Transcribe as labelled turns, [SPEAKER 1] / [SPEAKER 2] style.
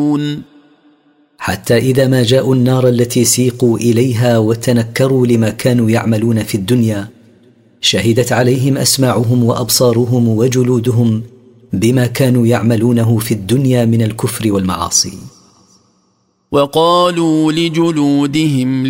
[SPEAKER 1] يعملون
[SPEAKER 2] حتى إذا ما جاءوا النار التي سيقوا إليها وتنكروا لما كانوا يعملون في الدنيا شهدت عليهم أسماعهم وأبصارهم وجلودهم بما كانوا يعملونه في الدنيا من الكفر والمعاصي.
[SPEAKER 1] وقالوا لجلودهم